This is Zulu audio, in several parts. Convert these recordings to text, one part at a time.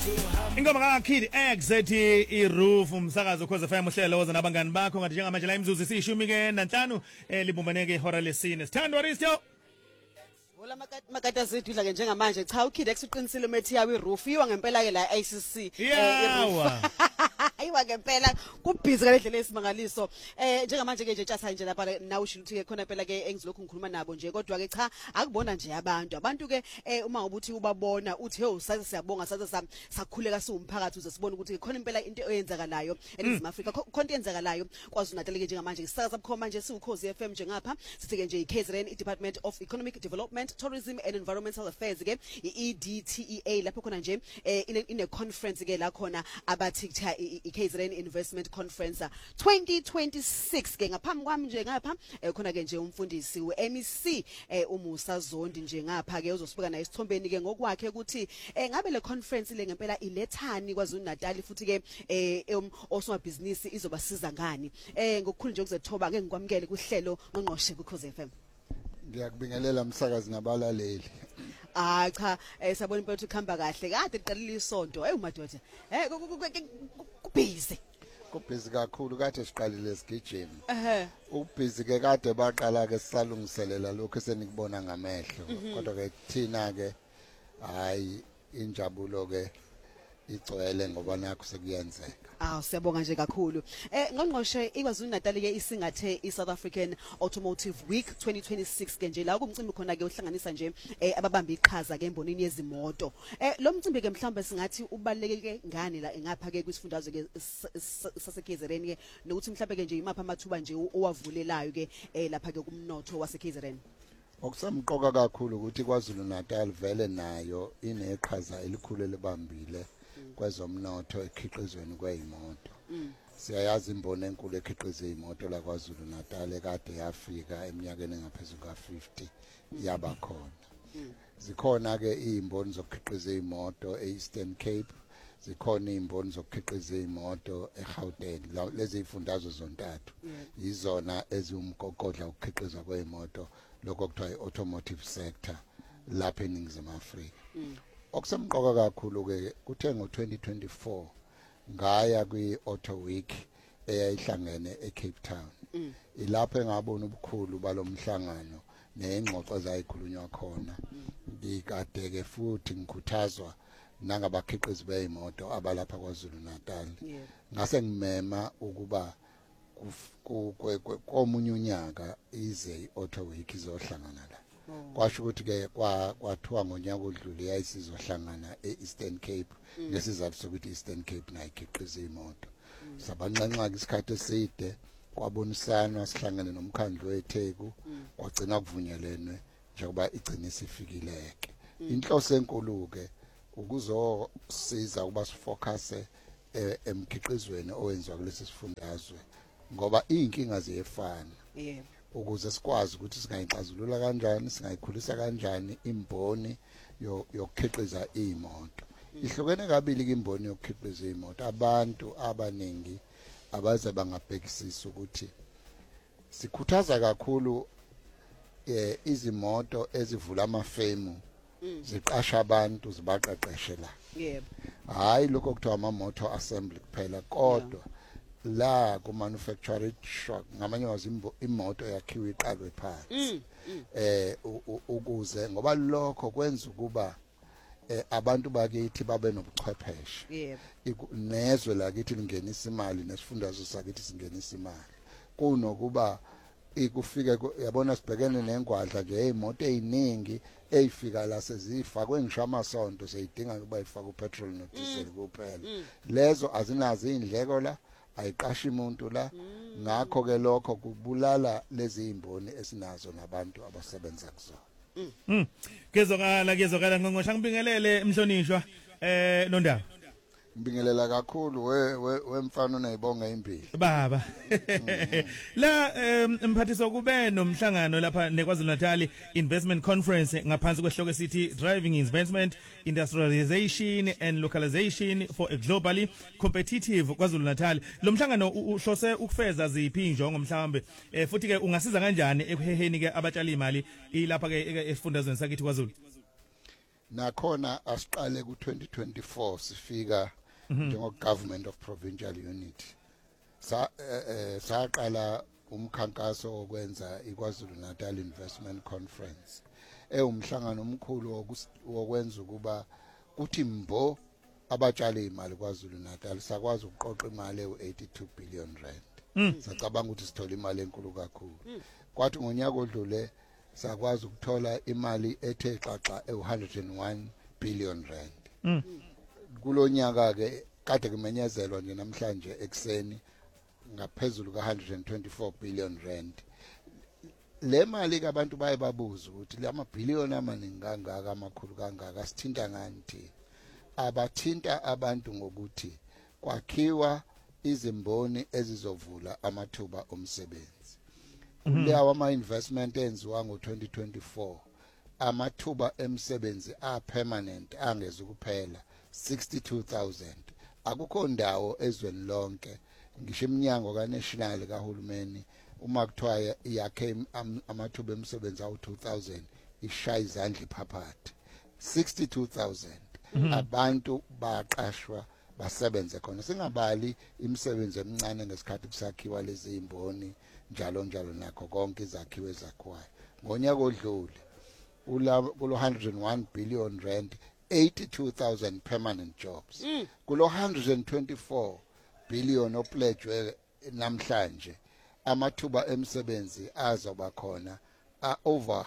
Ingoma kaKid X ethi iRoof umsakazo Khoza FM uhlelo woza nabangani bakho ngathi njengamanje la imzuzu siyishumi ke nanhlanu libumbaneke ihora lesine sithandwa Risto Ola makata zethu idla ke njengamanje cha uKid X uqinisile methi yawe iRoof iwa ngempela ke la ICC iRoof ayiwa ngempela kubhizi kalendlela esimangaliso njengamanje ke nje tjasa nje lapha na usho ukuthi ke khona phela ke engizilokhu ngikhuluma nabo nje kodwa ke cha akubona nje abantu ke uma ubuthi ubabona uthi hey saze siyabonga saze sakhuleka siwumphakathi uze sibone ukuthi khona impela into eyenzakalayo eNingizimu Afrika khona eyenzakalayo kwaZulu Natal ke njengamanje isakaza bukhoma manje siwukhozi FM nje ngapha sithi ke nje iKZN iDepartment of Economic Development Tourism and Environmental Affairs ke iEDTEA lapho khona nje ine conference ke la khona abathi kuthiwa iKZN Investment Conference 2026 ke ngaphambi kwami nje ngapha khona ke nje umfundisi weMEC uMusa Zondi nje ngapha ke uzosibuka na isithombeni ke ngokwakhe ukuthi ngabe le conference le ngempela ilethani kwaZulu Natal futhi ke osomabhizinisi izobasiza ngani ngokukhulu nje ukuzethoba ke ngikwamukele kuhlelo ngqongqoshe kuKhoze FM. Ngiyakubingelela umsakazi nabalaleli. Cha sabona impela ukuthi khamba kahle kade iqalile isonto umadoda kubhizi Kubhizi kakhulu kade siqalile sigijima. Ubhizi ke kade baqala ke sisalungiselela lokho esenikubona ngamehlo kodwa ke thina ke hayi injabulo ke igcwele ngoba nakho sekuyenzeka. Siyabonga nje kakhulu. Ngqongqoshe iKwaZulu Natal ke isingathe iSouth African Automotive Week 2026 ke nje la kumcimbi khona ke uhlanganisa nje ababamba iqhaza ke embonini yezimoto. Lo mcimbi ke mhlawumbe singathi ubaluleke ngani la ngapha ke kwisifundazwe ke saseKZN ke nokuthi mhlawumbe ke nje imapha amathuba nje owavulelayo ke lapha ke kumnotho waseKZN. Okusemqoka kakhulu ukuthi kwaZulu Natal vele nayo ineqhaza elikhulu elibambile kwezomnotho ekhiqizweni kwezimoto. Siyayazi imbono enkulu ekhiqiza izimoto la kwaZulu Natal ekade yafika eminyakeni engaphezulu ka50 yaba khona. Zikhona ke izimbono zokukhiqiza izimoto eEastern Cape, zikhona izimbono zokukhiqiza izimoto eGauteng. Lezi izifundazwe zontathu izona eziwumgogodla ukukhiqiza kwezimoto lokho kuthiwa iautomotive sector lapha eNingizimu Afrika. Okusemqoka kakhulu ke kuthe ngo2024 ngaya kwiAuto Week eyayihlangene eCape Town. Ilapho engabona ubukhulu balomhlangano nezingxoxo ezayikhulunywa khona. Ngikade ke futhi ngikhuthazwa nangabakhiqizi bezimoto abalapha kwaZulu Natal. Ngase ngimema ukuba komunye unyaka ize iAuto Week izohlangana la. Kwasho ukuthi ke kwathiwa ngonyaka odlule yayisizohlangana eEastern Cape ngesizathu sokuthi eEastern Cape nayo ikhiqiza izimoto. Sabanxanxa isikhathi eside kwabonisana sihlangene nomkhandlu weTheku kwagcina kuvunyelene njengoba igcina isifikileke. Inhloso enkulu ke ukuzosiza ukuba sifocuse emkhiqizweni owenziwa kulesi sifundazwe ngoba inkinga ziyefana. Ukuze sikwazi ukuthi singayixazulula kanjani singayikhulisa kanjani imboni yokukhiqiza izimoto. Ihlukene kabili imboni yokukhiqiza izimoto. Abantu abaningi abaze bangabhekisisa ukuthi sikhuthaza kakhulu izimoto ezivula amafemu ziqasha abantu zibaqeqeshe la. Hayi lokho kuthiwa ama-motor assembly kuphela kodwa la ku manufacturing shop ngamanye wazi imoto yakhiwe iqalwe phansi ukuze ngoba lokho kwenza ukuba abantu bakithi babe nobuchwepheshe nezwe lakithi lingenisa imali nesifundazwe sakithi singenisa imali kunokuba ikufike yabona sibhekene nengwadla nje ezimoto eziningi ezifika la sezifakwe ngisho amasonto seyidinga ukuba ifake upetrol no diesel kuphela lezo azinazo indleko la ayiqashi umuntu la ngakho ke lokho kubulala lezi imboni esinazo nabantu abasebenza kuzona. Kezokala ngqongqosha ngibingelele emhlonishwa Nondaba. Ngibingelela kakhulu wemfana onayibonga impilo. Baba. La mphathiso kube nomhlangano lapha neKwaZulu Natal Investment Conference ngaphansi kwehloko esithi Driving Investment, Industrialization and Localization for a Globally Competitive KwaZulu Natal. Lo mhlangano uhlose ukufeza ziphi injongo mhlawumbe futhi ke ungasiza kanjani ekuheheni ke abatshali imali ilapha ke esifundazweni sakithi KwaZulu? nakhona asiqale ku2024 sifika njengo government of provincial unity saqala umkhankaso wokwenza iKwaZulu Natal Investment Conference umhlangano omkhulu wokwenza ukuba kuthi mbo abatshali imali kwaZulu Natal sakwazi ukuqoqa imali e82 billion rand sacabanga ukuthi sithola imali enkulu kakhulu kwathi ngonyaka odlule sakwazi ukuthola imali ethe xaxa e101 billion rand kulonyaka ke kade kumenyezelwa nje namhlanje ekseni ngaphezulu ka124 billion rand le mali kabantu baye babuza ukuthi la mabhiliyoni amaningi kangaka amakhulu kangaka sithinta ngani thina abathinta abantu ngokuthi kwakhiwa izimboni ezizovula amathuba omsebenzi lawa ama investment enziwa ngo2024 amathuba emsebenzi permanent angeze ukuphela 62000 akukho ndawo ezweni lonke ngisho iminyango kaNational kahulumeni uma kuthiwa yakhe amathuba emsebenzi awu2000 ishaya izandla iphaphatha 62000 abantu baqashwa basebenze khona singabali imisebenzi emincane ngesikhathi kusakhiwa lezi imboni njalo njalo nakho konke izakhiwe zakhiwayo ngonyaka odlule kulo 101 billion rand 82000 permanent jobs kulo 124 billion opledgwe namhlanje amathuba emsebenzi azoba khona over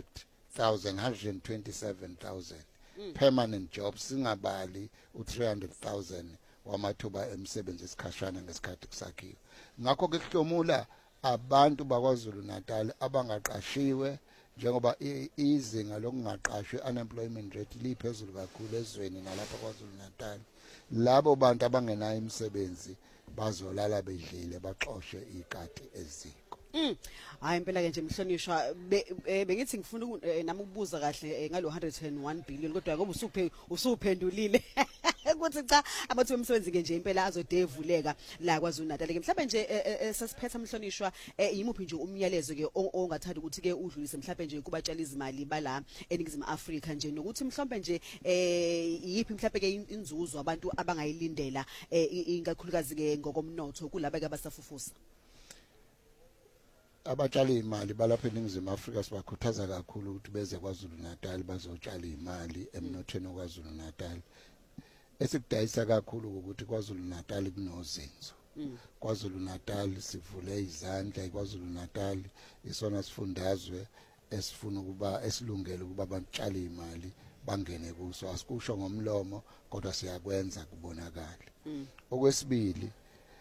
127,000 permanent jobs singabali u300,000 wamathuba emsebenzi esikhashana ngesikhathi kusakhiwa ngakho ke sihlomula abantu bakwaZulu Natal abangaqashiwe njengoba izinga lokungaqashwe unemployment rate liphezulu kakhulu ezweni nalapha kwaZulu Natal labo bantu abangenayo imisebenzi bazolala bedlile baxoshwe ikati eziko hayi impela ke nje mhlonishwa bengithi ngifuna nami ukubuza kahle ngalo 101 billion kodwa ngoba usuphendulile ukuthi cha abathu umsebenzi ke nje impela azodevuleka la kwaZulu Natal ke mhlawumbe nje sasiphetha mhlonishwa yimuphi nje umyalezo ke ongathanda ukuthi ke udlulise mhlawumbe nje kubatshali izimali bala eNingizimu Afrika nje nokuthi mhlawumbe nje yipi mhlawumbe ke inzuzo abantu abangayilindela inkakhulukazi ke ngokomnotho kulabo ke abasafufusa abatshali imali balapha eNingizimu Afrika sibakhuthaza kakhulu ukuthi beze kwaZulu Natal bazotshala imali emnothweni kwaZulu Natal esikudayisa kakhulu ukuthi kwaZulu Natal kunozinzo kwaZulu Natal sivule izandla kwaZulu Natal isona sifundazwe esifuna ukuba esilungele ukuba bantshale imali bangene kuso asikusho ngomlomo kodwa siyakwenza kubonakala okwesibili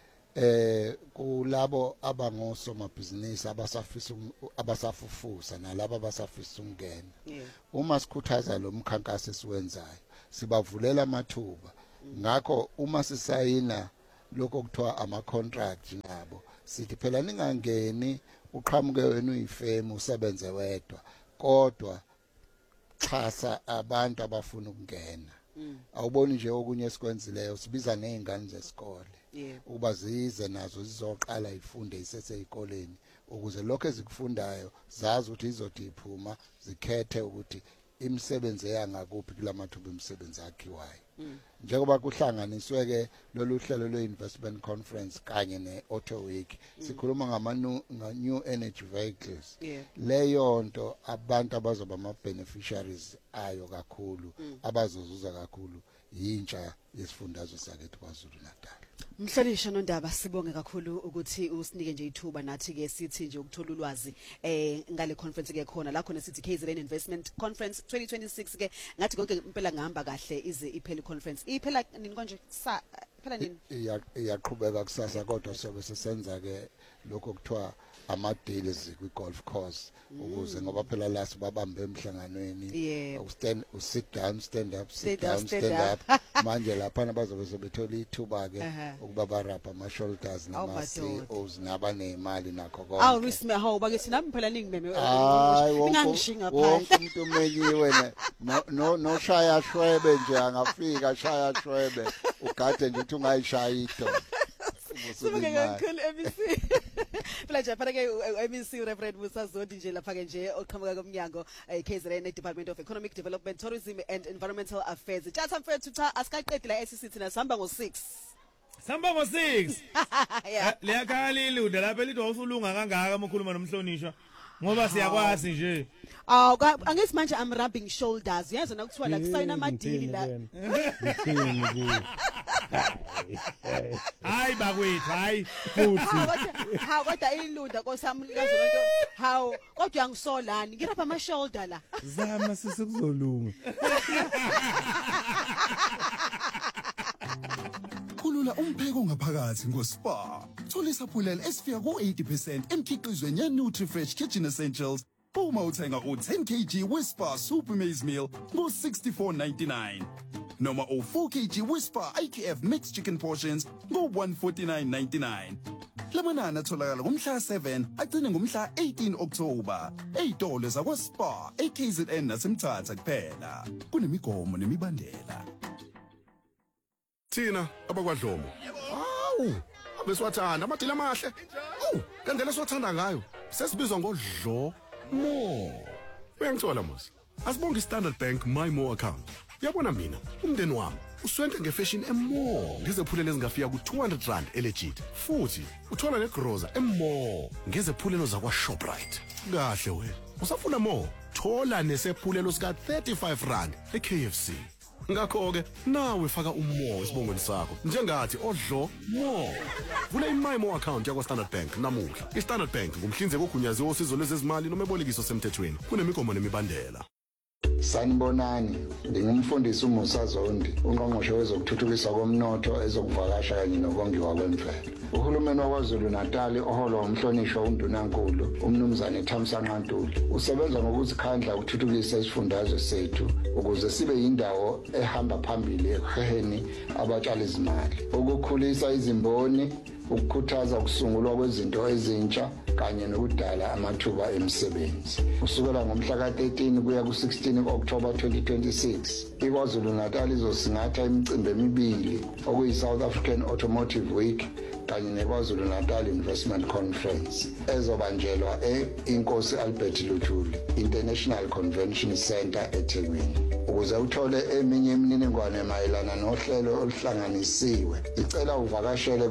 kulabo abangosomabhizinisi abasafufusa nalabo abasafisa ukungena uma sikhuthaza lo mkhankaso esiwenzayo sibavulela amathuba ngakho uma sisayina lokho kuthiwa ama contract nabo sithi phela ningangeni uqhamuke wena uyifemu usebenze wedwa kodwa xhasa abantu abafuna ukungena awuboni nje okunye esikwenzileyo sibiza nezingane zesikole ukuba zize nazo zizoqala ifunde iseseyikoleni ukuze lokho ezikufundayo zazi ukuthi izothi iphuma zikhethe ukuthi imisebenzi eyangakuphi kulamathuba emisebenzi akhiwayo njengoba kuhlanganiswe ke lolu hlelo lwe-investment conference kanye ne-auto week sikhuluma ngama-new energy vehicles leyo nto abantu abazoba ama-beneficiaries ayo kakhulu abazozuza kakhulu yintsha yesifundazwe sakhethu kwaZulu Natal Mhlonishwa Nondaba sibonge kakhulu ukuthi usinike nje ithuba nathi ke sithi nje ukuthola ulwazi ngale conference ke khona la khona sithi KZN Investment Conference 2026 ke ngathi konke impela ngihamba kahle ize iphele conference iphela nini konje phela nini iyaqhubeka kusasa kodwa sobe sesenza ke lokho kuthiwa ama deals kwi golf course ukuze ngoba phela la sibabambe emhlanganweni sit down stand up manje lapha bazobe bethola ithuba ke ukuba barapha ama shoulders nama CEOs nabanemali nakho konke awu risme hawu bakithi nami phela ningimeme ningangishinga phansi wonke umuntu umenyiwe no shaya shwebe nje angafika shaya shwebe ugade nje ukuthi ungayishaya ito Sibonge kakhulu MC Siyaphila nje phela ke MEC Reverend Musa Zondi nje lapha ke nje oqhamuka komnyango KZN Department of Economic Development, Tourism and Environmental Affairs. Tjatha mfethu cha asikaqedi la SCC thina sihamba ngo6. Samba ngo6. Yeah. Liyakhala iluda lapha lithi awusulunga kangaka ukukhuluma nomhlonishwa ngoba siyakwazi nje. Aw angithi manje I'm rubbing shoulders. Yazi nakuthiwa la kusayina amadili la. Hayi bakwethu, hayi futhi. Ha kodwa iluda kosamlikazi lonto. Haw kodwa ngisolani ngirapha ama shoulder la. Zama sisekuzolunga. Khulula umpheko ngaphakathi ngoSpa. Thola isaphulelo esifika ku80% emkhiqizweni yeNutriFresh Kitchen Essentials. Uma uthenga u10 kg Whisper Super Maize Meal ngo64.99. Noma u4 kg Whisper IKF Mixed Chicken Portions ngo149.99. Lamanani atholakala ngomhla 7 agcine ngomhla 18 October. Ezitolo zakwaSpa, eKZN naseMthatha kuphela. Kunemigomo nemibandela. Thina abakwadlomo. Hawu, abesiwathanda amadila amahle. Kandlela siwathanda ngayo. Sesibizwa ngodlo mo. Uyangithola mos. Asibonga iStandard Bank My More account. Yabona mina, umndeni wami uswente ngefashion emore. Ngezephulelo ezingafika ku200 elegit. Futhi uthola negroza emore. Ngezephulelo zakwa Shoprite. Kahle wena. Usafuna more? Thola nesephulelo sika 35 rand eKFC. Ngakho ke nawe faka umo isibongweni sakho njengathi odlo mo. Vula iMyMo account yakwa Standard Bank namuhla. iStandard Bank ngumhlinzeki ogunyaziwe osizo lwezezimali noma ebolekiso semthethweni. Kunemigomo nemibandela. Sanibonani, ngingumfundisi uMusa Zondi, ungqongqoshe wezokuthuthukiswa komnotho, ezokuvakasha kanye nokongiwa kwemvelo. Uhulumeni waKwaZulu Natal oholwa umhlonishwa uNdunankulu uMnumzane Thamsanqa Ntuli usebenza ngokuzikhandla ukuthuthukisa isifundazwe sethu ukuze sibe yindawo ehamba phambili ekuheheni abatshali izimali, ukukhulisa izimboni, ukukhuthaza ukusungulwa kwezinto ezintsha kanye nokudala amathuba emisebenzi. Kusukela ngomhla ka13 kuya ku16 October 2026, iKwaZulu Natal izosingatha imicimbi emibili okuyi-South African Automotive Week kanye neKwaZulu Natal Investment Conference ezobanjelwa eInkosi Albert Luthuli International Convention Center eThekwini. Ukuze uthole eminye imininingwane mayelana nohlelo oluhlanganisiwe, icela uvakashele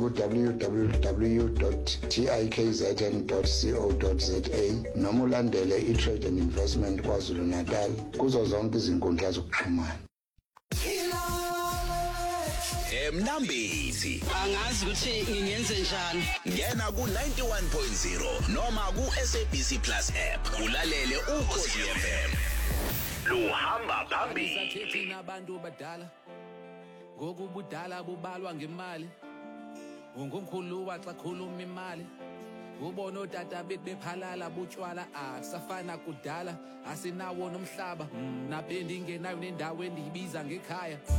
ku www.tikzn.co.za noma ulandele iTrade and Investment KwaZulu Natal kuzo zonke izinkundla zokuxhumana. Mnambithi angazi ukuthi ngingenze njani. ngena ku91.0 noma ku-SABC Plus app ulalele ukhosi FM luhamba phambili. Sathethina abantu badala ngokubudala bubalwa ngemali ungumkhulu waxa khuluma imali ubona otata bephalala butshwala akusafana kudala asinawo nomhlaba nabendi ngenayo nendawo endiyibiza ngekhaya.